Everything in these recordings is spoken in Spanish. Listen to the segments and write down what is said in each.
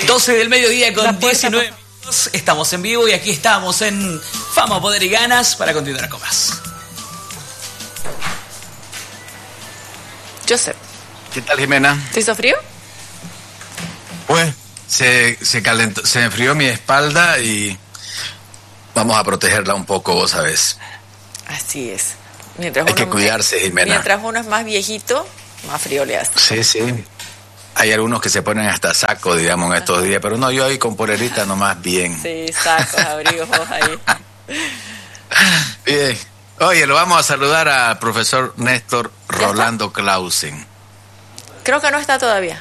12 del mediodía con 19 minutos. Estamos en vivo y aquí estamos en Fama, Poder y Ganas para continuar con más. Joseph. ¿Qué tal, Jimena? ¿Te hizo frío? Pues se calentó, se enfrió mi espalda y vamos a protegerla un poco, vos sabés. Así es. Hay que cuidarse, Jimena. Mientras uno es más viejito, más frío le hace. Sí, sí. Hay algunos que se ponen hasta saco, digamos, en estos días, pero no, yo ahí con polerita nomás bien. Sí, sacos, abrigos, vos ahí. Bien. Oye, lo vamos a saludar al profesor Néstor Rolando Clausen. Creo que no está todavía.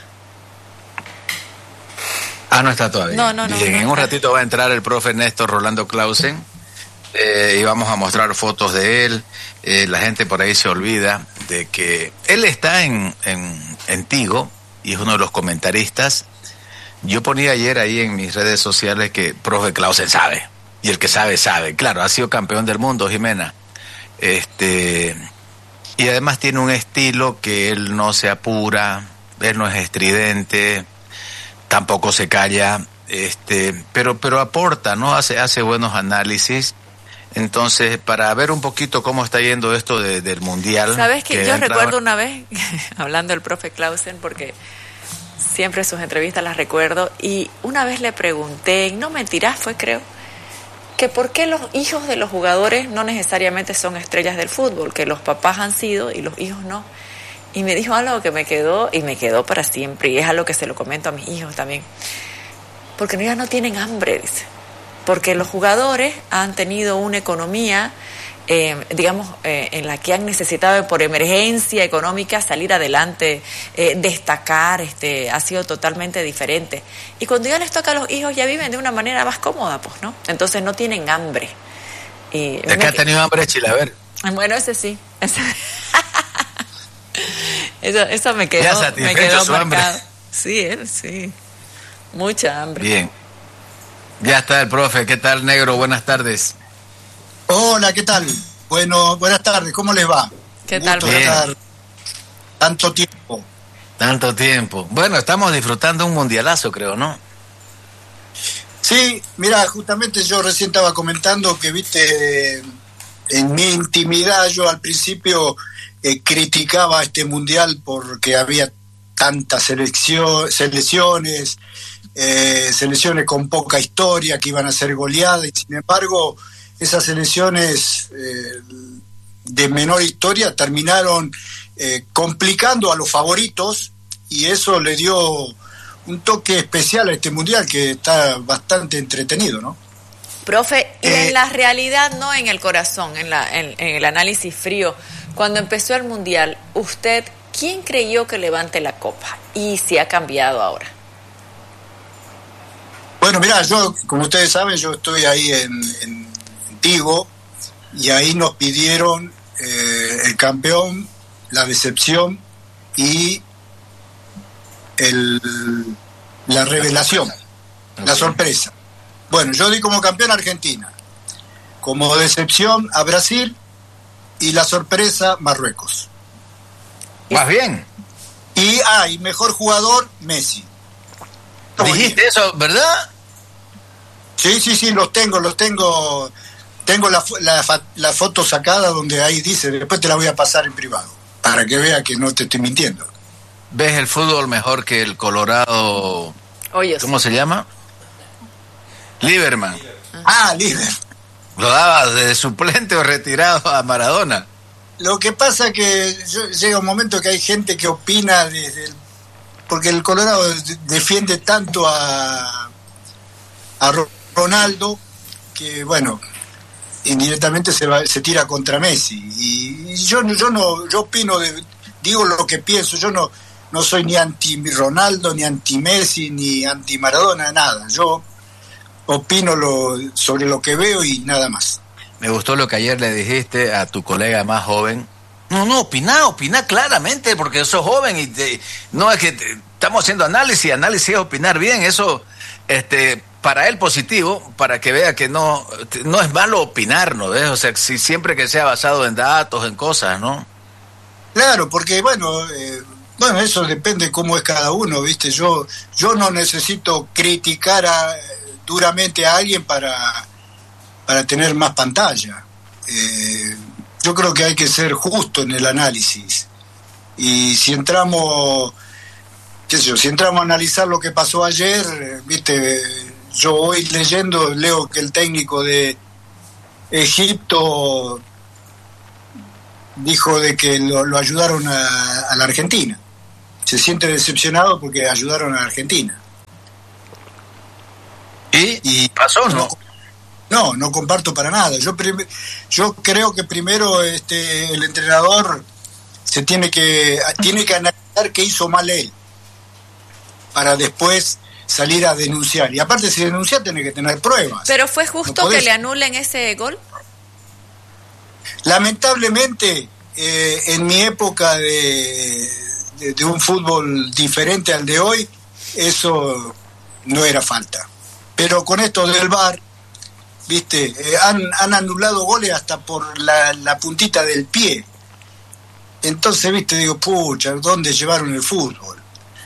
Ah, no está todavía. No. Bien, no en un ratito va a entrar el profe Néstor Rolando Clausen y vamos a mostrar fotos de él. La gente por ahí se olvida de que él está en Tigo y es uno de los comentaristas. Yo ponía ayer ahí en mis redes sociales que profe Clausen sabe, y el que sabe, sabe. Claro, ha sido campeón del mundo, Jimena. Y además tiene un estilo que él no se apura, él no es estridente, tampoco se calla, pero aporta, ¿no? Hace buenos análisis. Entonces, para ver un poquito cómo está yendo esto del Mundial. ¿Sabes qué? Yo recuerdo una vez, hablando del profe Clausen, porque siempre sus entrevistas las recuerdo, y una vez le pregunté, no mentirás, fue creo, que por qué los hijos de los jugadores no necesariamente son estrellas del fútbol, que los papás han sido y los hijos no. Y me dijo algo que me quedó para siempre, y es algo que se lo comento a mis hijos también. Porque ellos no tienen hambre, dice. Porque los jugadores han tenido una economía, en la que han necesitado por emergencia económica salir adelante, destacar, ha sido totalmente diferente. Y cuando ya les toca a los hijos, ya viven de una manera más cómoda, pues, ¿no? Entonces no tienen hambre. Y ¿de qué ha tenido hambre, Chilaver? Bueno, ese sí. Eso me quedó marcado. Hambre. Sí, él sí. Mucha hambre. Bien. Ya está el profe. ¿Qué tal, negro? Buenas tardes. Hola, ¿qué tal? Bueno, buenas tardes. ¿Cómo les va? ¿Qué tal, profe? Tanto tiempo. Bueno, estamos disfrutando un mundialazo, creo, ¿no? Sí, mira, justamente yo recién estaba comentando que, viste, en mi intimidad yo al principio criticaba este mundial porque había tantas selecciones con poca historia que iban a ser goleadas, y sin embargo esas selecciones de menor historia terminaron complicando a los favoritos, y eso le dio un toque especial a este mundial que está bastante entretenido, ¿no? Profe, y en la realidad, no en el corazón, en el análisis frío, cuando empezó el mundial, usted, ¿quién creyó que levante la copa? Y si ha cambiado ahora. Bueno, mira, yo, como ustedes saben, yo estoy ahí en Tigo, y ahí nos pidieron el campeón, la decepción y la revelación, la sorpresa. Bueno, yo di como campeón a Argentina, como decepción a Brasil y la sorpresa Marruecos. Más bien. Y mejor jugador Messi. ¿Dijiste eso, verdad? Sí, los tengo. Tengo la foto sacada donde ahí dice, después te la voy a pasar en privado, para que vea que no te estoy mintiendo. ¿Ves el fútbol mejor que el Colorado? Oye, ¿Cómo se llama? Lieberman. Lieberman. Lo daba de suplente o retirado a Maradona. Lo que pasa que llega un momento que hay gente que opina porque el Colorado defiende tanto a Ronaldo que, bueno, indirectamente se tira contra Messi, y yo opino, digo lo que pienso. Yo no soy ni anti Ronaldo, ni anti Messi, ni anti Maradona, nada. Yo opino sobre lo que veo y nada más. Me gustó lo que ayer le dijiste a tu colega más joven. No, opina claramente, porque sos joven y no es que estamos haciendo análisis es opinar bien. Eso, para él positivo, para que vea que no es malo opinar, ¿no ves? O sea, siempre que sea basado en datos, en cosas, ¿no? Claro, porque bueno, Bueno, eso depende cómo es cada uno, ¿viste? Yo no necesito criticar duramente a alguien para tener más pantalla. Yo creo que hay que ser justo en el análisis. Y si entramos, qué sé yo, si entramos a analizar lo que pasó ayer, ¿viste? Yo hoy leo que el técnico de Egipto dijo de que lo ayudaron a la Argentina. Se siente decepcionado porque ayudaron a la Argentina. ¿Y pasó, no? No comparto para nada. Yo creo que primero el entrenador tiene que analizar qué hizo mal él para después salir a denunciar. Y aparte, si denuncia, tiene que tener pruebas. ¿Pero fue justo que le anulen ese gol? Lamentablemente, en mi época de un fútbol diferente al de hoy, eso no era falta. Pero con esto del VAR, ¿viste? Han anulado goles hasta por la puntita del pie. Entonces, ¿viste? Digo, pucha, ¿dónde llevaron el fútbol?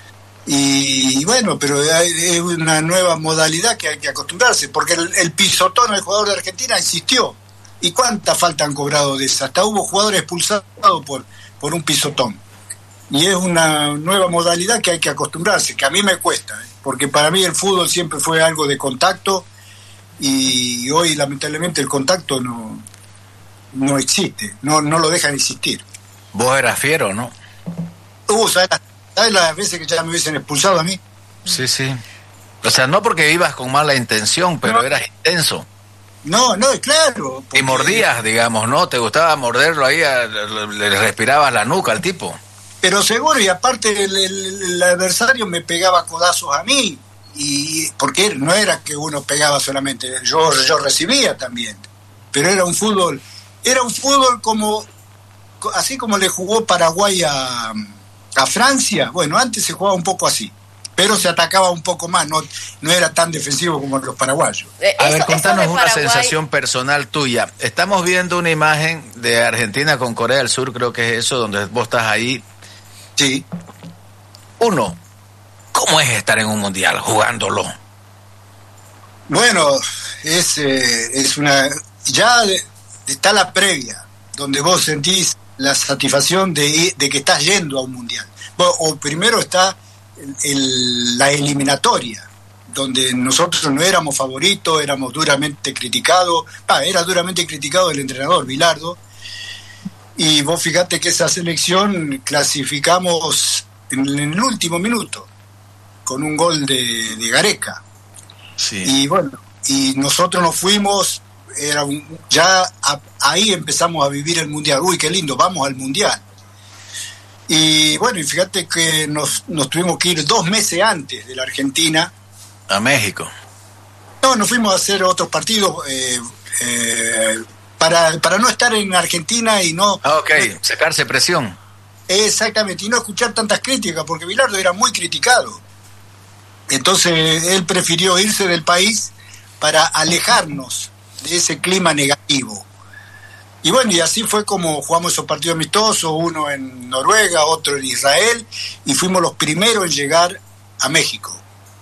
Y bueno, pero es una nueva modalidad que hay que acostumbrarse, porque el pisotón al jugador de Argentina insistió. ¿Y cuántas faltas han cobrado de esa? Hasta hubo jugadores expulsados por un pisotón. Y es una nueva modalidad que hay que acostumbrarse, que a mí me cuesta, porque para mí el fútbol siempre fue algo de contacto, y hoy lamentablemente el contacto no existe, no lo dejan existir. Vos eras fiero, ¿no? ¿Sabes las veces que ya me hubiesen expulsado a mí? Sí. O sea, no porque ibas con mala intención, pero eras intenso. No, claro. Y mordías, digamos, ¿no? ¿Te gustaba morderlo ahí? Le respirabas la nuca al tipo. Pero seguro, y aparte el adversario me pegaba codazos a mí, y porque no era que uno pegaba solamente, yo recibía también. Pero era un fútbol como, así como le jugó Paraguay a Francia. Bueno, antes se jugaba un poco así, pero se atacaba un poco más, no era tan defensivo como los paraguayos. A ver, contanos una sensación personal tuya. Estamos viendo una imagen de Argentina con Corea del Sur, creo que es eso, donde vos estás ahí. Sí. Uno, ¿cómo es estar en un mundial jugándolo? Bueno, es una... Ya está la previa, donde vos sentís la satisfacción de que estás yendo a un mundial. Bueno, o primero está la eliminatoria, donde nosotros no éramos favoritos, éramos duramente criticados. Era duramente criticado el entrenador Bilardo, y vos fíjate que esa selección clasificamos en el último minuto con un gol de Gareca. Sí. Y bueno, y nosotros nos fuimos, ahí empezamos a vivir el mundial. Uy, qué lindo, vamos al mundial. Y bueno, y fíjate que nos tuvimos que ir 2 meses antes de la Argentina a México. No, nos fuimos a hacer otros partidos para no estar en Argentina y no... sacarse presión. Exactamente, y no escuchar tantas críticas, porque Bilardo era muy criticado. Entonces él prefirió irse del país para alejarnos de ese clima negativo. Y bueno, y así fue como jugamos esos partidos amistosos, uno en Noruega, otro en Israel, y fuimos los primeros en llegar a México.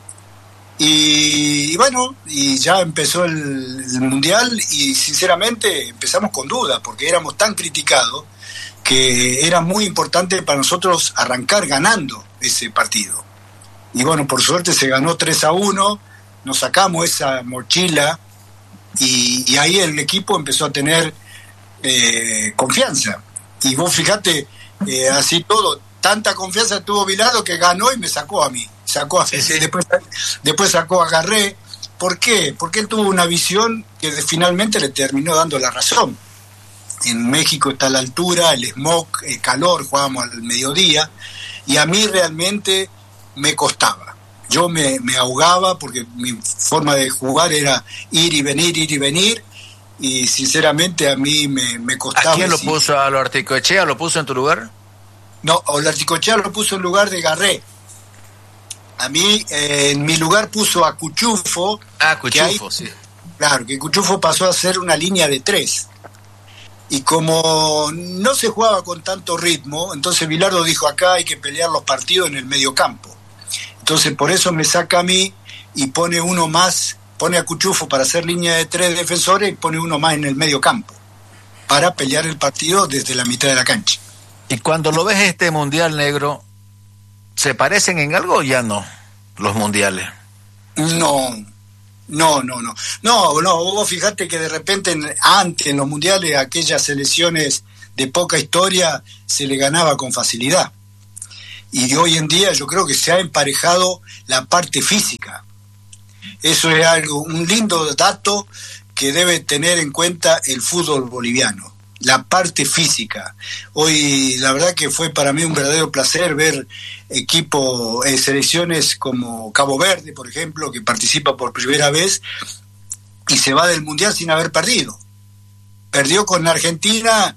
Y bueno, y ya empezó el Mundial, y sinceramente empezamos con dudas, porque éramos tan criticados que era muy importante para nosotros arrancar ganando ese partido. Y bueno, por suerte se ganó 3-1, nos sacamos esa mochila, y ahí el equipo empezó a tener confianza. Y vos fíjate, así todo, tanta confianza tuvo Bilardo que ganó y me sacó a mí. Sí. Después sacó a Garré. ¿Por qué? Porque él tuvo una visión que finalmente le terminó dando la razón. En México está la altura, el smog, el calor, jugábamos al mediodía, y a mí realmente me costaba. Yo me ahogaba porque mi forma de jugar era ir y venir, y sinceramente a mí me costaba. ¿A quién lo puso? ¿A Ollarticoechea lo puso en tu lugar? No, Ollarticoechea lo puso en lugar de Garré. A mí, en mi lugar puso a Cuchufo. Cuchufo, sí. Claro, que Cuchufo pasó a ser una línea de 3. y como no se jugaba con tanto ritmo, entonces Bilardo dijo, acá hay que pelear los partidos en el medio campo. Entonces por eso me saca a mí y pone uno más, pone a Cuchufo para hacer línea de 3 defensores y pone uno más en el medio campo, para pelear el partido desde la mitad de la cancha. Y cuando lo ves este mundial, negro, ¿se parecen en algo o ya no, los mundiales? No, vos fijate que de repente antes en los mundiales aquellas selecciones de poca historia se le ganaba con facilidad. Y hoy en día yo creo que se ha emparejado la parte física. Eso es algo, un lindo dato que debe tener en cuenta el fútbol boliviano, la parte física. Hoy la verdad que fue para mí un verdadero placer ver equipos, selecciones como Cabo Verde, por ejemplo, que participa por primera vez y se va del Mundial sin haber perdido. Perdió con Argentina,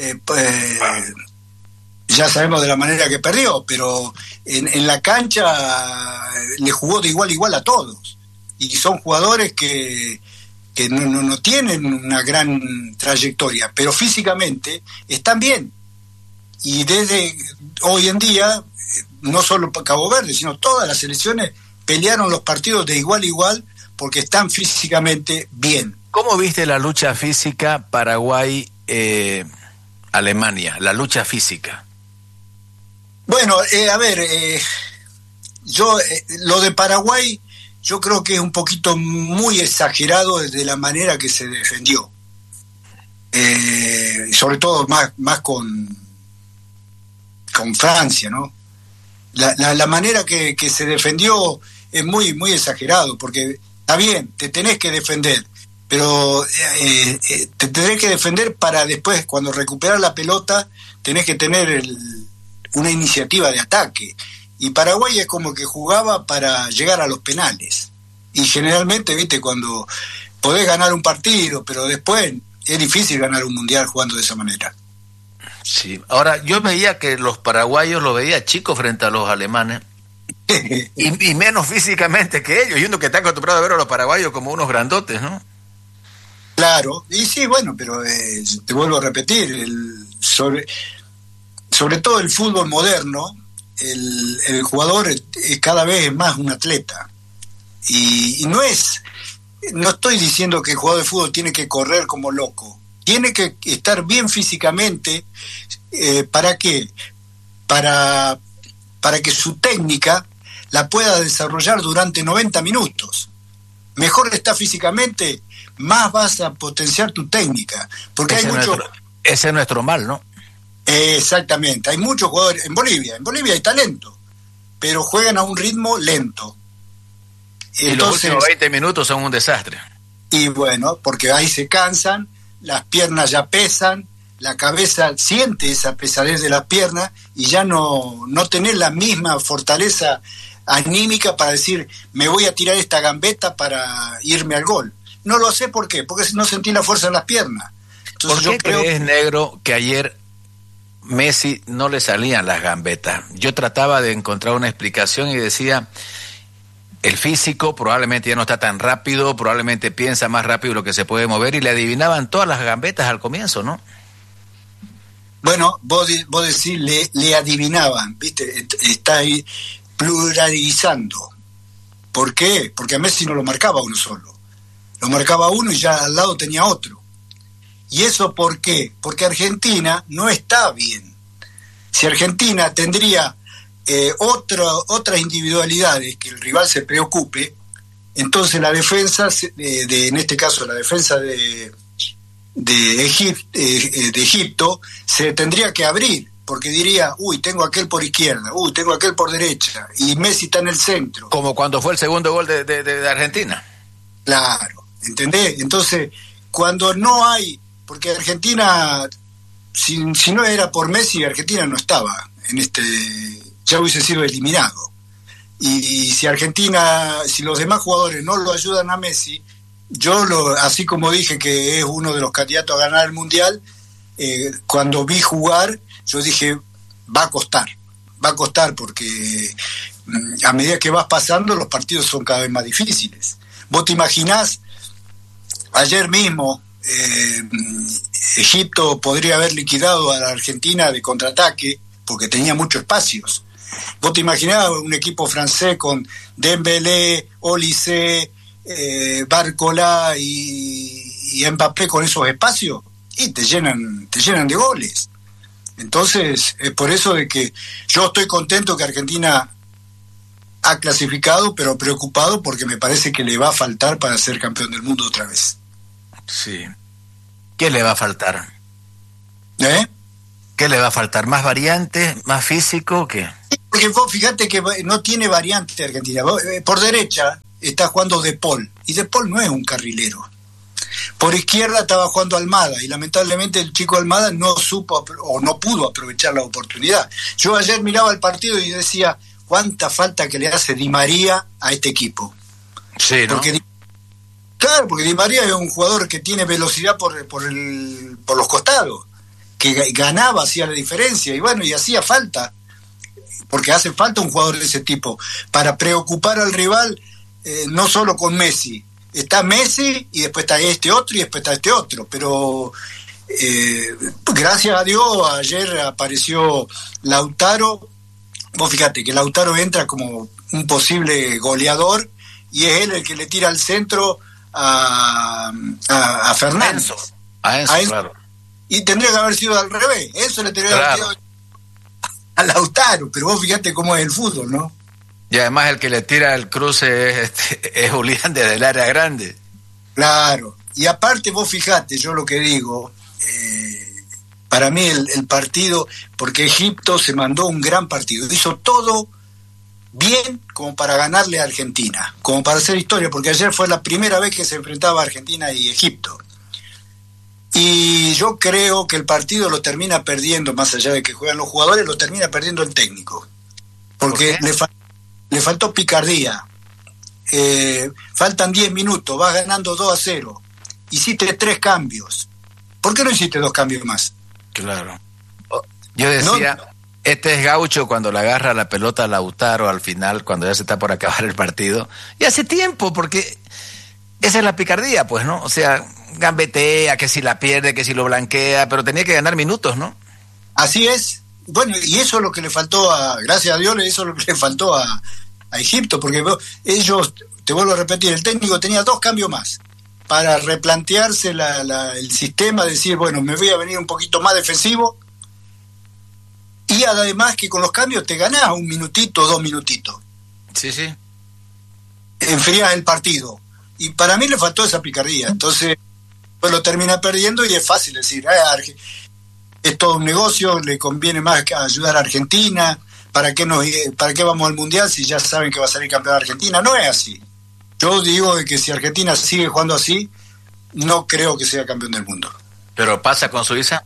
ya sabemos de la manera que perdió, pero en la cancha le jugó de igual a igual a todos. Y son jugadores que no tienen una gran trayectoria, pero físicamente están bien. Y desde hoy en día, no solo Cabo Verde, sino todas las selecciones pelearon los partidos de igual a igual porque están físicamente bien. ¿Cómo viste la lucha física Paraguay-Alemania? La lucha física. Bueno, lo de Paraguay yo creo que es un poquito muy exagerado desde la manera que se defendió. Sobre todo más con Francia, ¿no? La manera que se defendió es muy, muy exagerado, porque está bien, te tenés que defender, pero te tenés que defender para después, cuando recuperar la pelota, tenés que tener una iniciativa de ataque. Y Paraguay es como que jugaba para llegar a los penales. Y generalmente, viste, cuando podés ganar un partido, pero después es difícil ganar un mundial jugando de esa manera. Sí, ahora yo veía que los paraguayos lo veía chicos frente a los alemanes y menos físicamente que ellos, y uno que está acostumbrado a ver a los paraguayos como unos grandotes, ¿no? Claro, y sí, bueno, pero te vuelvo a repetir, sobre todo el fútbol moderno, el jugador cada vez es más un atleta. Y no estoy diciendo que el jugador de fútbol tiene que correr como loco. Tiene que estar bien físicamente. ¿Para qué? Para que su técnica la pueda desarrollar durante 90 minutos. Mejor está físicamente, más vas a potenciar tu técnica. Porque ese es nuestro mal, ¿no? Exactamente. Hay muchos jugadores en Bolivia hay talento, pero juegan a un ritmo lento. Y entonces, los últimos 20 minutos son un desastre. Y bueno, porque ahí se cansan, las piernas ya pesan, la cabeza siente esa pesadez de las piernas y ya no tenés la misma fortaleza anímica para decir, me voy a tirar esta gambeta para irme al gol. No lo sé, ¿por qué? Porque no sentí la fuerza en las piernas. Entonces, ¿por qué crees, negro, que ayer Messi no le salían las gambetas? Yo trataba de encontrar una explicación y decía, el físico probablemente ya no está tan rápido, probablemente piensa más rápido lo que se puede mover, y le adivinaban todas las gambetas al comienzo, ¿no? Bueno, vos decís, le adivinaban, ¿viste? Está ahí pluralizando. ¿Por qué? Porque a Messi no lo marcaba uno solo. Lo marcaba uno y ya al lado tenía otro. ¿Y eso por qué? Porque Argentina no está bien. Si Argentina tendría otras individualidades que el rival se preocupe, entonces la defensa, en este caso la defensa de Egipto, se tendría que abrir, porque diría, tengo aquel por izquierda, tengo aquel por derecha, y Messi está en el centro. Como cuando fue el segundo gol de Argentina. Claro, ¿entendés? Entonces, cuando no hay, porque Argentina, si no era por Messi, Argentina no estaba ya hubiese sido eliminado. Y si los demás jugadores no lo ayudan a Messi, así como dije que es uno de los candidatos a ganar el Mundial, cuando vi jugar, yo dije, va a costar porque a medida que vas pasando, los partidos son cada vez más difíciles. Vos te imaginás, ayer mismo, Egipto podría haber liquidado a la Argentina de contraataque porque tenía muchos espacios. ¿Vos te imaginabas un equipo francés con Dembélé, Olise, Barcola y Mbappé con esos espacios? Y te llenan de goles. Entonces, es por eso de que yo estoy contento que Argentina ha clasificado, pero preocupado porque me parece que le va a faltar para ser campeón del mundo otra vez. Sí. ¿Qué le va a faltar? ¿Eh? ¿Qué le va a faltar? ¿Más variantes? ¿Más físico? ¿O qué? Porque vos fíjate que no tiene variante Argentina. Por derecha está jugando De Paul, y De Paul no es un carrilero. Por izquierda estaba jugando Almada, y lamentablemente el chico Almada no supo o no pudo aprovechar la oportunidad. Yo ayer miraba el partido y decía, cuánta falta que le hace Di María a este equipo. Sí, ¿no? Porque Di María es un jugador que tiene velocidad por los costados, que ganaba, hacía la diferencia, y bueno, y hacía falta, porque hace falta un jugador de ese tipo, para preocupar al rival, no solo con Messi. Está Messi, y después está este otro, y después está este otro, pero gracias a Dios, ayer apareció Lautaro. Vos fíjate que Lautaro entra como un posible goleador, y es él el que le tira al centro a Fernando. A Enzo, claro. Y tendría que haber sido al revés. Eso le tendría que haber sido a Lautaro, pero vos fíjate cómo es el fútbol, ¿no? Y además el que le tira el cruce es Julián desde el área grande. Claro. Y aparte vos fíjate, yo lo que digo, para mí el partido, porque Egipto se mandó un gran partido, hizo todo bien como para ganarle a Argentina, como para hacer historia, porque ayer fue la primera vez que se enfrentaba Argentina y Egipto. Y yo creo que el partido lo termina perdiendo, más allá de que juegan los jugadores, lo termina perdiendo el técnico. Porque le faltó picardía. Faltan 10 minutos, vas ganando 2-0. Hiciste 3 cambios. ¿Por qué no hiciste 2 cambios más? Claro. Yo decía, este es Gaucho cuando le agarra la pelota a Lautaro al final, cuando ya se está por acabar el partido. Y hace tiempo, porque esa es la picardía, pues, ¿no? O sea, gambetea, que si la pierde, que si lo blanquea, pero tenía que ganar minutos, ¿no? Así es. Bueno, y eso es lo que le faltó gracias a Dios, eso es lo que le faltó a Egipto, porque ellos, te vuelvo a repetir, el técnico tenía 2 cambios más para replantearse el sistema, decir, bueno, me voy a venir un poquito más defensivo, y además que con los cambios te ganás 1 minutito, 2 minutitos. Sí, sí. Enfrías el partido. Y para mí le faltó esa picardía. Entonces, pues lo termina perdiendo y es fácil decir, es todo un negocio, le conviene más ayudar a Argentina, ¿para qué vamos al Mundial si ya saben que va a salir campeón Argentina? No es así. Yo digo que si Argentina sigue jugando así, no creo que sea campeón del mundo. ¿Pero pasa con Suiza?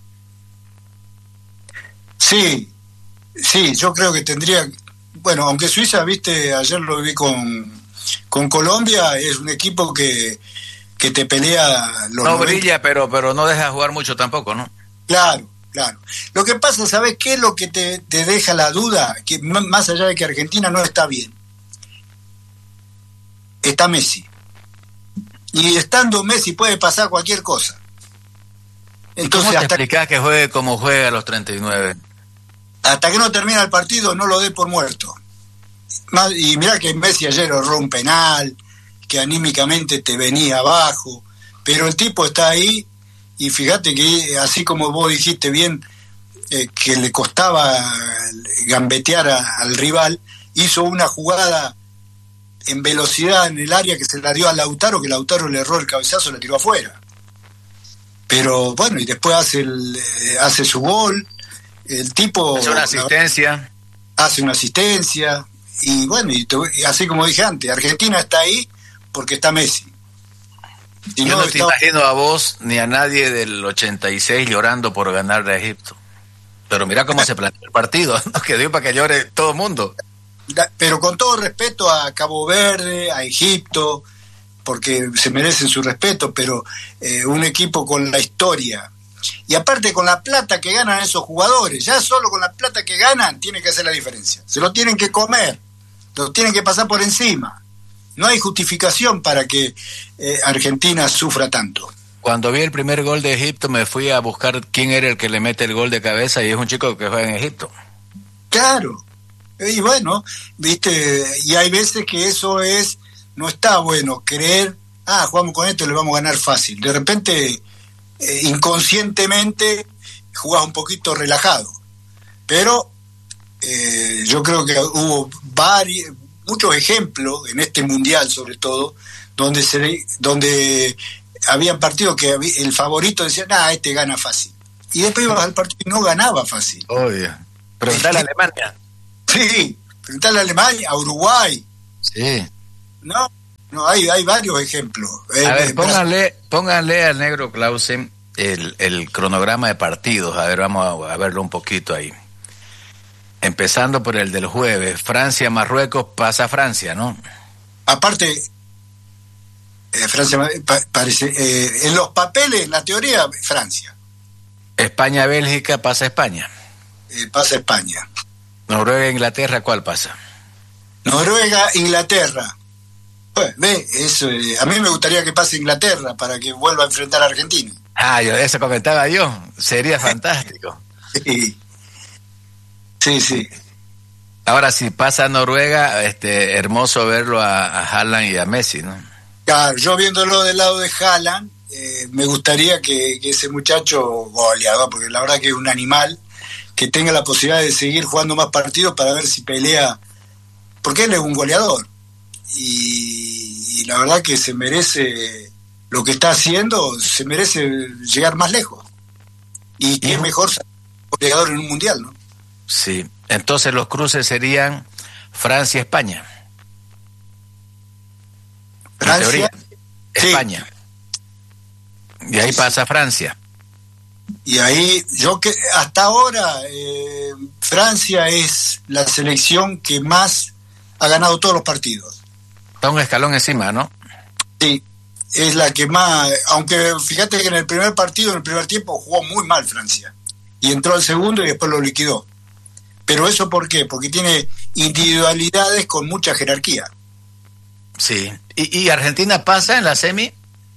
Sí, yo creo que tendría... Bueno, aunque Suiza, viste, ayer lo vi con Colombia, es un equipo que te pelea... No brilla, pero no deja jugar mucho tampoco, ¿no? Claro. Lo que pasa, ¿sabes qué es lo que te deja la duda? Que más allá de que Argentina no está bien, está Messi. Y estando Messi puede pasar cualquier cosa. Entonces, ¿cómo te explicás que juegue como juega a los 39? Hasta que no termina el partido, no lo dé por muerto. Y mirá que Messi ayer erró un penal, que anímicamente te venía abajo, pero el tipo está ahí. Y fíjate que así como vos dijiste bien, que le costaba gambetear al rival, hizo una jugada en velocidad en el área que se la dio a Lautaro, que Lautaro le erró el cabezazo, le tiró afuera. Pero bueno, y después hace su gol, el tipo... Hace una asistencia. Y bueno, y así como dije antes, Argentina está ahí porque está Messi. Yo no te imagino a vos ni a nadie del 86 llorando por ganarle a Egipto. Pero mira cómo se planteó el partido, ¿no? Que dio para que llore todo el mundo. Pero con todo respeto a Cabo Verde, a Egipto, porque se merecen su respeto, pero un equipo con la historia. Y aparte con la plata que ganan esos jugadores, ya solo con la plata que ganan tiene que hacer la diferencia. Se lo tienen que comer, lo tienen que pasar por encima. No hay justificación para que Argentina sufra tanto. cuando vi el primer gol de Egipto me fui a buscar quién era el que le mete el gol de cabeza y es un chico que juega en Egipto. Claro. Y bueno, viste, y hay veces que eso no está bueno, creer, jugamos con esto y le vamos a ganar fácil. De repente, inconscientemente, jugás un poquito relajado. Pero yo creo que hubo muchos ejemplos en este mundial, sobre todo, donde habían partidos que el favorito decía, este gana fácil. Y después ibas al partido y no ganaba fácil. Obvio. Preguntale a Alemania. Sí, preguntale a Alemania, a Uruguay. Sí. No, hay varios ejemplos. A ver, pónganle al negro Clausen el cronograma de partidos. A ver, vamos a verlo un poquito ahí. Empezando por el del jueves, Francia-Marruecos, pasa Francia, ¿no? Aparte, Francia parece, en los papeles, en la teoría, Francia. España-Bélgica, pasa España. Pasa España. Noruega-Inglaterra, ¿cuál pasa? Noruega-Inglaterra. Pues, eso, a mí me gustaría que pase Inglaterra para que vuelva a enfrentar a Argentina. Eso comentaba yo. Sería fantástico. Sí. Ahora, si pasa Noruega, hermoso verlo a Haaland y a Messi, ¿no? Claro, yo viéndolo del lado de Haaland, me gustaría que ese muchacho goleador, porque la verdad que es un animal, que tenga la posibilidad de seguir jugando más partidos para ver si pelea, porque él es un goleador. Y la verdad que se merece lo que está haciendo, se merece llegar más lejos. Y que es mejor ser goleador en un mundial, ¿no? Sí, entonces los cruces serían Francia-España. Francia, España. Y ahí pasa Francia. Y ahí, hasta ahora, Francia es la selección que más ha ganado todos los partidos. Está un escalón encima, ¿no? Sí, es la que más, aunque fíjate que en el primer tiempo jugó muy mal Francia. Y entró al segundo y después lo liquidó. Pero ¿eso por qué? Porque tiene individualidades con mucha jerarquía. Sí. ¿Y Argentina pasa en la semi?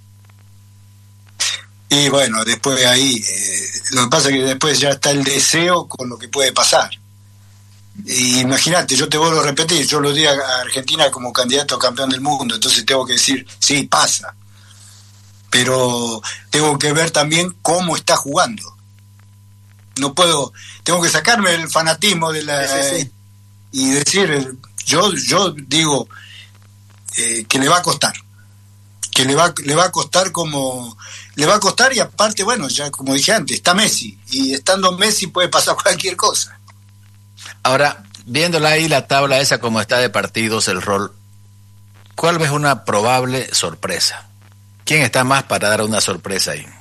Y bueno, después de ahí, lo que pasa es que después ya está el deseo con lo que puede pasar. Y imagínate, yo te vuelvo a repetir, yo lo di a Argentina como candidato a campeón del mundo, entonces tengo que decir, sí, pasa. Pero tengo que ver también cómo está jugando. No puedo, tengo que sacarme el fanatismo de sí. Y decir, yo digo que le va a costar. Que le va a costar y aparte, bueno, ya como dije antes, está Messi, y estando Messi puede pasar cualquier cosa. Ahora, viéndola ahí la tabla esa como está de partidos, el rol, ¿cuál ves una probable sorpresa? ¿Quién está más para dar una sorpresa ahí?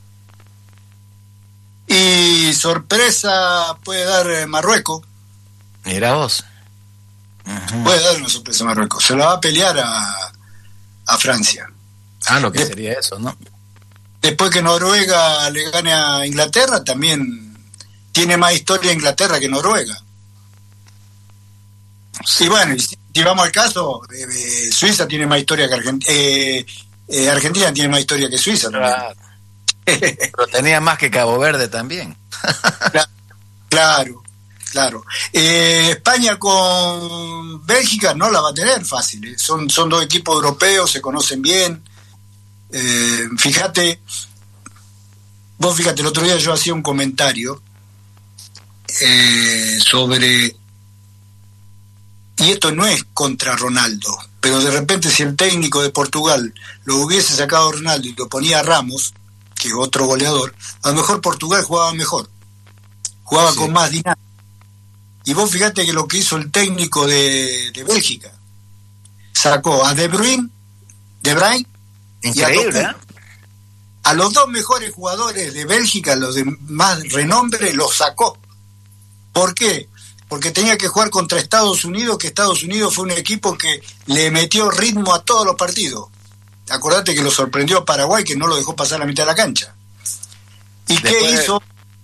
Y sorpresa puede dar Marruecos. Mira vos. Uh-huh. Puede dar una sorpresa a Marruecos. Se la va a pelear a Francia. Lo que sería eso, ¿no? Después que Noruega le gane a Inglaterra, también tiene más historia Inglaterra que Noruega. Sí. Y bueno, si vamos al caso, Suiza tiene más historia que Argentina. Argentina tiene más historia que Suiza también. Pero tenía más que Cabo Verde también. Claro. España con Bélgica no la va a tener fácil. Son dos equipos europeos, se conocen bien. Fíjate, el otro día yo hacía un comentario sobre, y esto no es contra Ronaldo, pero de repente si el técnico de Portugal lo hubiese sacado a Ronaldo y lo ponía a Ramos, que es otro goleador, a lo mejor Portugal jugaba mejor, jugaba con más dinámica. Y vos fíjate que lo que hizo el técnico de Bélgica, sacó a De Bruyne, increíble, a los dos mejores jugadores de Bélgica, los de más renombre, los sacó. ¿Por qué? Porque tenía que jugar contra Estados Unidos, que Estados Unidos fue un equipo que le metió ritmo a todos los partidos. Acordate que lo sorprendió a Paraguay, que no lo dejó pasar la mitad de la cancha. ¿Y después, qué hizo?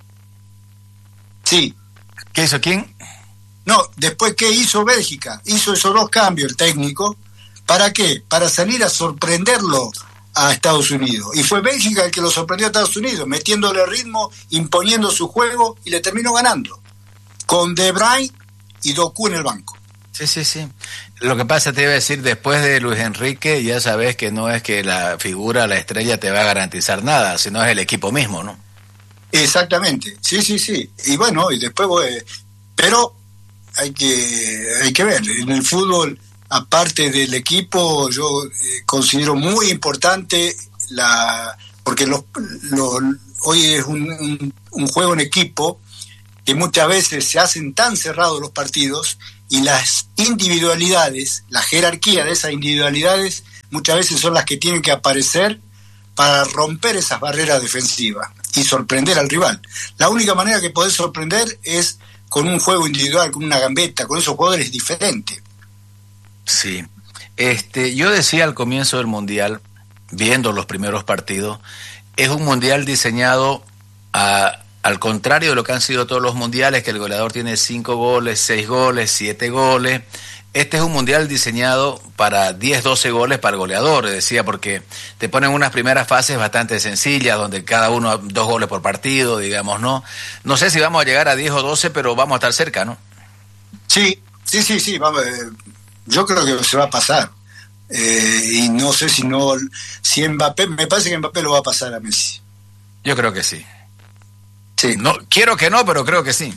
Sí. ¿Qué hizo quién? No, después, ¿qué hizo Bélgica? Hizo esos dos cambios el técnico. ¿Para qué? Para salir a sorprenderlo a Estados Unidos. Y fue Bélgica el que lo sorprendió a Estados Unidos, metiéndole ritmo, imponiendo su juego y le terminó ganando. Con De Bruyne y Doku en el banco. Sí. Lo que pasa, te iba a decir, después de Luis Enrique, ya sabes que no es que la figura, la estrella te va a garantizar nada, sino es el equipo mismo, ¿no? Exactamente, sí. Y bueno, y después, pero hay que ver, en el fútbol, aparte del equipo, yo considero muy importante porque hoy es un juego en equipo que muchas veces se hacen tan cerrados los partidos y las individualidades, la jerarquía de esas individualidades muchas veces son las que tienen que aparecer para romper esas barreras defensivas y sorprender al rival. La única manera que podés sorprender es con un juego individual, con una gambeta, con esos jugadores diferentes. Sí. Yo decía al comienzo del Mundial, viendo los primeros partidos, es un Mundial diseñado al contrario de lo que han sido todos los mundiales, que el goleador tiene 5 goles, 6 goles, 7 goles. Este es un mundial diseñado para 10, 12 goles para el goleador, decía, porque te ponen unas primeras fases bastante sencillas, donde cada uno 2 goles por partido, digamos, ¿no? No sé si vamos a llegar a 10 o 12, pero vamos a estar cerca, ¿no? Sí, vamos, yo creo que se va a pasar. Y no sé si Mbappé, me parece que Mbappé lo va a pasar a Messi. Yo creo que sí. Sí. No, quiero que no, pero creo que sí.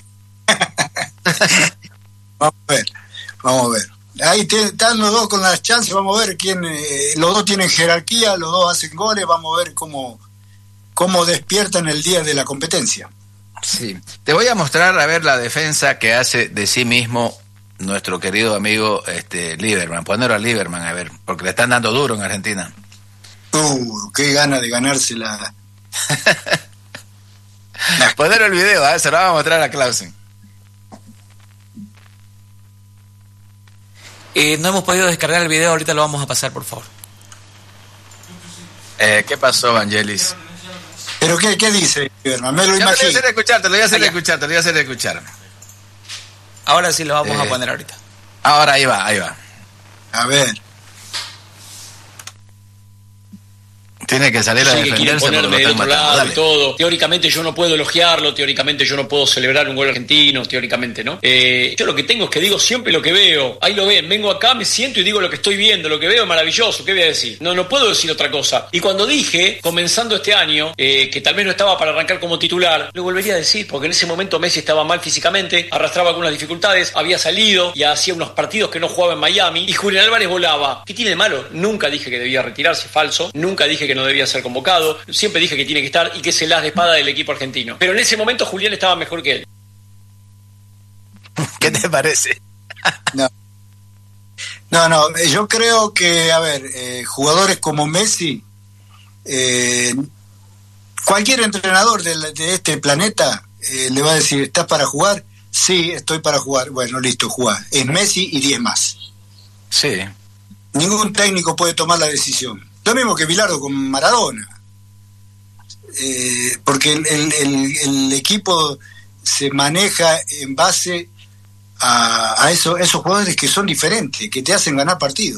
Vamos a ver. Ahí están los dos con las chances, vamos a ver quién. Los dos tienen jerarquía, los dos hacen goles, vamos a ver cómo despiertan el día de la competencia. Sí. Te voy a mostrar, a ver, la defensa que hace de sí mismo nuestro querido amigo Lieberman. Ponerlo a Lieberman, a ver, porque le están dando duro en Argentina. Qué gana de ganársela. Ponerlo el video, se lo vamos a mostrar a Clausen. No hemos podido descargar el video, ahorita lo vamos a pasar, por favor. ¿Qué pasó, Vangelis? ¿Pero qué dice, Lieberman? Me lo imagino. Te lo voy a hacer escuchar. Ahora sí lo vamos a poner ahorita. Ahora ahí va. A ver. Tiene que salir a defenderse. Ponerme del otro lado y todo. Teóricamente yo no puedo elogiarlo, teóricamente yo no puedo celebrar un gol argentino, teóricamente, ¿no? Yo lo que tengo es que digo siempre lo que veo. Ahí lo ven, vengo acá, me siento y digo lo que estoy viendo, lo que veo es maravilloso, ¿qué voy a decir? No puedo decir otra cosa. Y cuando dije, comenzando este año, que tal vez no estaba para arrancar como titular, lo volvería a decir, porque en ese momento Messi estaba mal físicamente, arrastraba algunas dificultades, había salido y hacía unos partidos que no jugaba en Miami, y Julián Álvarez volaba. ¿Qué tiene de malo? Nunca dije que debía retirarse, falso. Nunca dije que no debía ser convocado, siempre dije que tiene que estar y que es el as de espada del equipo argentino. Pero en ese momento Julián estaba mejor que él. ¿Qué te parece? No, yo creo que, a ver, jugadores como Messi, cualquier entrenador de este planeta le va a decir, ¿estás para jugar? Sí, estoy para jugar. Bueno, listo, jugar. Es Messi y 10 más. Sí. Ningún técnico puede tomar la decisión. Lo mismo que Bilardo con Maradona. Porque el equipo se maneja en base a esos jugadores que son diferentes, que te hacen ganar partidos.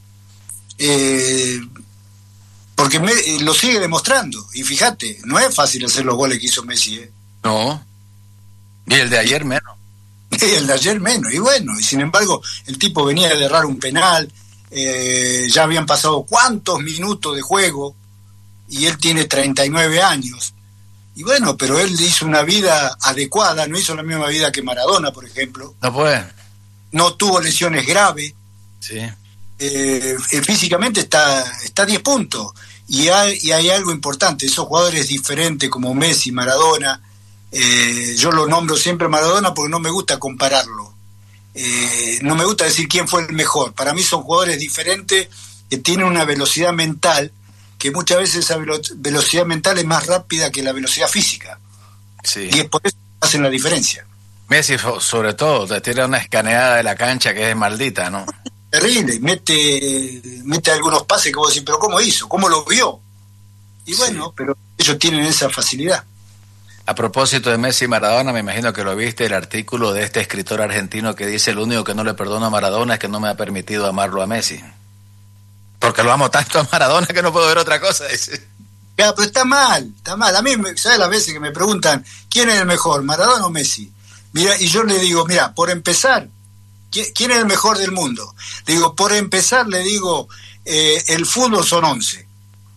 Porque lo sigue demostrando. Y fíjate, no es fácil hacer los goles que hizo Messi. No. Y el de ayer menos. Y el de ayer menos. Y bueno, y sin embargo, el tipo venía de errar un penal. Ya habían pasado cuántos minutos de juego y él tiene 39 años y bueno, pero él hizo una vida adecuada, no hizo la misma vida que Maradona, por ejemplo. No puede. No tuvo lesiones graves. Sí. Físicamente está a 10 puntos y hay algo importante, esos jugadores diferentes como Messi, Maradona, yo lo nombro siempre Maradona porque no me gusta compararlo. No me gusta decir quién fue el mejor. Para mí son jugadores diferentes que tienen una velocidad mental que muchas veces esa velocidad mental es más rápida que la velocidad física. Sí. Y es por eso que hacen la diferencia. Messi, sobre todo, te tira una escaneada de la cancha que es maldita, ¿no? Terrible. Mete algunos pases que vos decís, pero ¿cómo hizo? ¿Cómo lo vio? Y bueno, pero ellos tienen esa facilidad. A propósito de Messi y Maradona, me imagino que lo viste, el artículo de este escritor argentino que dice: lo único que no le perdono a Maradona es que no me ha permitido amarlo a Messi. Porque lo amo tanto a Maradona que no puedo ver otra cosa, dice. Ya, pero está mal. A mí, ¿sabes las veces que me preguntan quién es el mejor, Maradona o Messi? Mira, y yo le digo, mira, por empezar, ¿quién es el mejor del mundo? Le digo, por empezar, el fútbol son 11.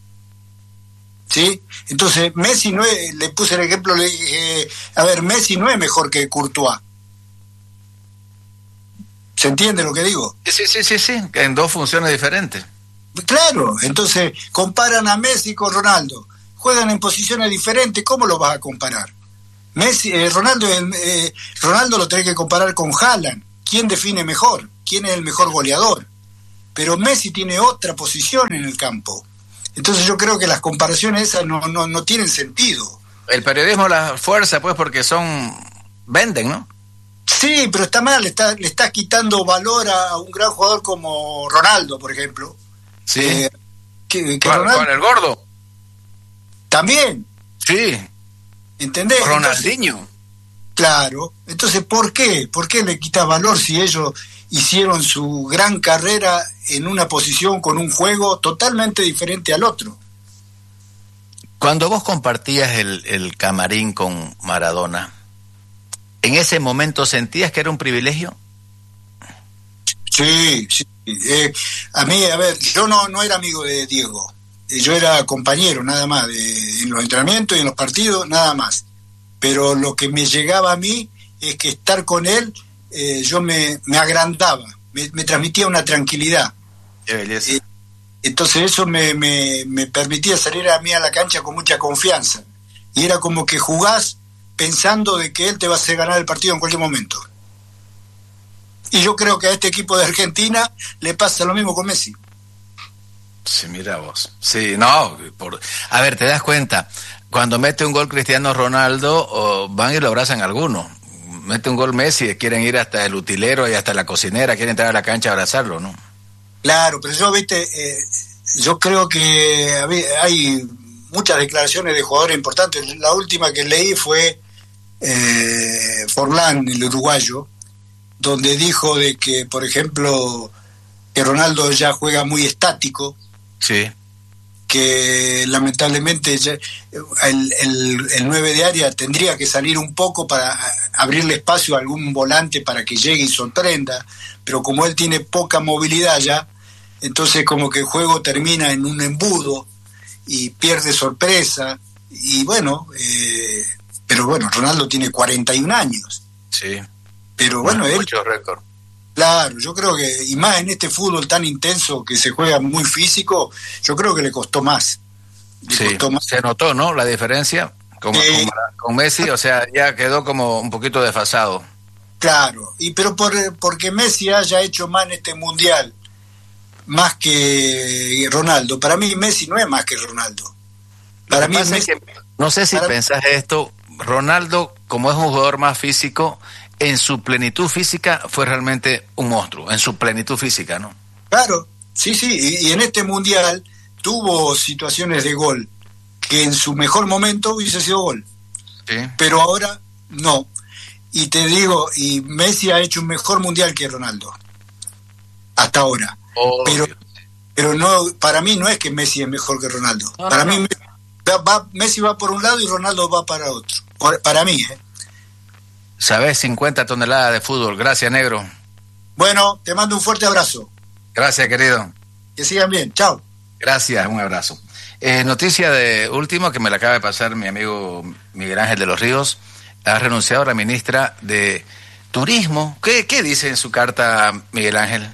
¿Sí? Entonces, Messi no es, le puse el ejemplo, le dije, a ver, Messi no es mejor que Courtois. ¿Se entiende lo que digo? Sí, en dos funciones diferentes. Claro, entonces comparan a Messi con Ronaldo. Juegan en posiciones diferentes, ¿cómo lo vas a comparar? Ronaldo lo tenés que comparar con Haaland. ¿Quién define mejor? ¿Quién es el mejor goleador? Pero Messi tiene otra posición en el campo. Entonces yo creo que las comparaciones esas no tienen sentido. El periodismo la fuerza, pues, porque venden, ¿no? Sí, pero está mal, le está quitando valor a un gran jugador como Ronaldo, por ejemplo. Sí. Ronaldo, con el gordo. También. Sí. ¿Entendés? Ronaldinho. Entonces, claro. Entonces, ¿por qué? ¿Por qué le quita valor si ellos hicieron su gran carrera en una posición con un juego totalmente diferente al otro? Cuando vos compartías el camarín con Maradona, ¿en ese momento sentías que era un privilegio? Sí. A mí, a ver, yo no era amigo de Diego. Yo era compañero nada más, en los entrenamientos y en los partidos, nada más. Pero lo que me llegaba a mí es que estar con él, yo me agrandaba, me transmitía una tranquilidad. Qué belleza. Entonces eso me permitía salir a mí a la cancha con mucha confianza. Y era como que jugás pensando de que él te va a hacer ganar el partido en cualquier momento. Y yo creo que a este equipo de Argentina le pasa lo mismo con Messi. Sí, mira vos. Sí, no, a ver, te das cuenta, cuando mete un gol Cristiano Ronaldo, van y lo abrazan algunos. Mete un gol Messi, quieren ir hasta el utilero y hasta la cocinera, quieren entrar a la cancha a abrazarlo, ¿no? Claro, pero yo creo que hay muchas declaraciones de jugadores importantes. La última que leí fue Forlán, el uruguayo, donde dijo de que, por ejemplo, que Ronaldo ya juega muy estático. Sí. Que lamentablemente el 9 de área tendría que salir un poco para abrirle espacio a algún volante para que llegue y sorprenda, pero como él tiene poca movilidad ya, entonces como que el juego termina en un embudo y pierde sorpresa, y bueno, pero bueno, Ronaldo tiene 41 años. Sí. Pero bueno, él... Mucho récord. Claro, yo creo que, y más en este fútbol tan intenso que se juega muy físico, yo creo que le costó más. Se notó, ¿no? La diferencia con Messi, o sea, ya quedó como un poquito desfasado. Claro, pero porque Messi haya hecho más en este mundial, más que Ronaldo. Para mí Messi no es más que Ronaldo. Para mí Messi, no sé si pensás esto, Ronaldo, como es un jugador más físico, en su plenitud física fue realmente un monstruo, en su plenitud física, ¿no? Claro, sí, y en este mundial tuvo situaciones de gol que en su mejor momento hubiese sido gol. Sí. Pero ahora no. Y te digo, y Messi ha hecho un mejor mundial que Ronaldo hasta ahora. Pero no, para mí no es que Messi es mejor que Ronaldo. Para mí Messi va por un lado y Ronaldo va para otro. Para mí, ¿Sabés? 50 toneladas de fútbol. Gracias, negro. Bueno, te mando un fuerte abrazo. Gracias, querido. Que sigan bien. Chao. Gracias, un abrazo. Noticia de último que me la acaba de pasar mi amigo Miguel Ángel de los Ríos. Ha renunciado la ministra de Turismo. ¿Qué dice en su carta Miguel Ángel?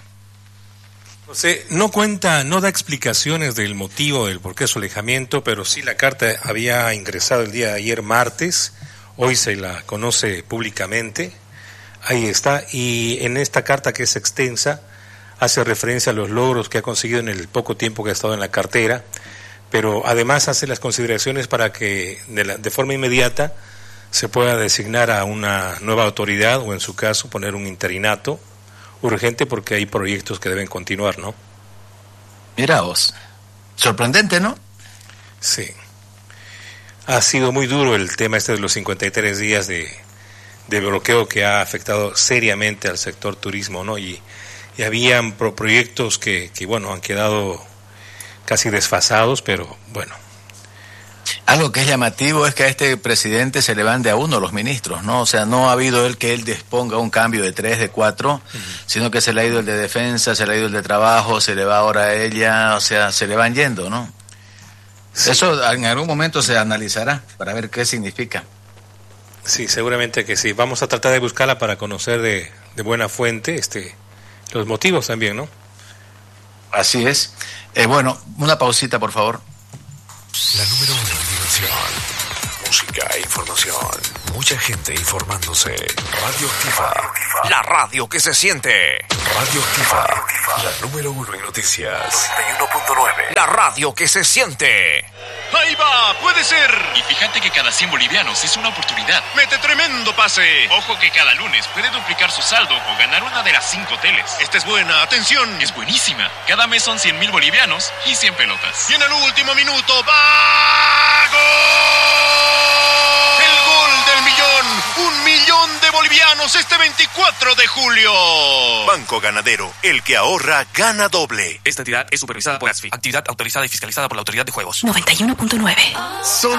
No da explicaciones del motivo del por qué su alejamiento, pero sí la carta había ingresado el día de ayer martes. Hoy se la conoce públicamente, ahí está, y en esta carta, que es extensa, hace referencia a los logros que ha conseguido en el poco tiempo que ha estado en la cartera, pero además hace las consideraciones para que de forma inmediata se pueda designar a una nueva autoridad, o en su caso poner un interinato urgente, porque hay proyectos que deben continuar, ¿no? Mira vos, sorprendente, ¿no? Sí. Ha sido muy duro el tema de los 53 días de bloqueo que ha afectado seriamente al sector turismo, ¿no? Y habían proyectos que bueno, han quedado casi desfasados, pero bueno. Algo que es llamativo es que a este presidente se le van de a uno los ministros, ¿no? O sea, no ha habido que él disponga un cambio de 3, de 4, sino que se le ha ido el de defensa, se le ha ido el de trabajo, se le va ahora a ella, o sea, se le van yendo, ¿no? Sí. Eso en algún momento se analizará para ver qué significa. Sí, seguramente que sí. Vamos a tratar de buscarla para conocer de buena fuente los motivos también, ¿no? Así es. Bueno, una pausita, por favor. La número 1 en diversión, música e información. Mucha gente informándose. Radioactiva. La radio que se siente. Radioactiva. La número 1 en noticias. 91.9. La radio que se siente. ¡Ahí va! ¡Puede ser! Y fíjate que cada 100 bolivianos es una oportunidad. ¡Mete tremendo pase! Ojo que cada lunes puede duplicar su saldo o ganar una de las 5 teles. Esta es buena, atención. Es buenísima. Cada mes son 100.000 bolivianos y 100 pelotas. Y en el último minuto, ¡va! ¡Gol! ¡El gol del millón! ¡1 millón de bolivianos este 24 de julio! Banco Ganadero, el que ahorra, gana doble. Esta entidad es supervisada por ASFI, actividad autorizada y fiscalizada por la Autoridad de Juegos. 91.9.